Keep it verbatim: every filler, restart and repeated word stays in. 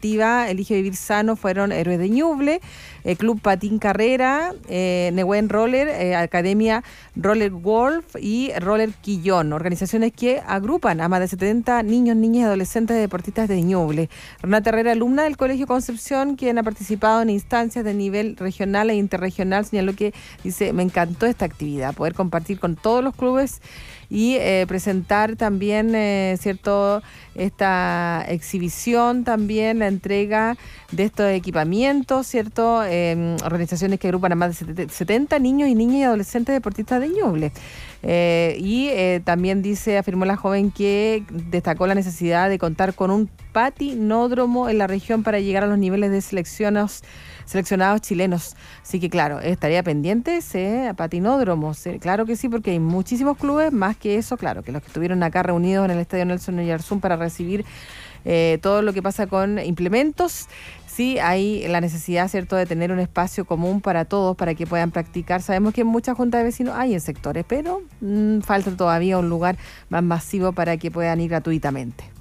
iniciativa Elige Vivir Sano fueron Héroes de Ñuble, eh, Club Patín Carrera, eh, Nehuen Roller, eh, Academia Roller Golf y Roller Quillón, organizaciones que agrupan a más de setenta niños, niñas y adolescentes deportistas de Ñuble. Renata Herrera, alumna del Colegio Concepción, quien ha participado en instancias de nivel regional e interregional, señaló que, dice, me encantó esta actividad, poder compartir con todos los clubes y eh, presentar también, eh, cierto, esta exhibición también, la entrega de estos equipamientos, cierto, eh, organizaciones que agrupan a más de setenta niños y niñas y adolescentes deportistas de Ñuble. Eh, y eh, también dice, afirmó la joven que destacó la necesidad de contar con un patinódromo en la región para llegar a los niveles de seleccionados, seleccionados chilenos. Así que claro, estaría pendiente ese patinódromo, sí, claro que sí, porque hay muchísimos clubes, más que eso, claro, que los que estuvieron acá reunidos en el Estadio Nelson Oyarzún para recibir eh, todo lo que pasa con implementos. Sí, hay la necesidad, ¿cierto?, de tener un espacio común para todos, para que puedan practicar. Sabemos que en muchas juntas de vecinos hay en sectores, pero mmm, falta todavía un lugar más masivo para que puedan ir gratuitamente.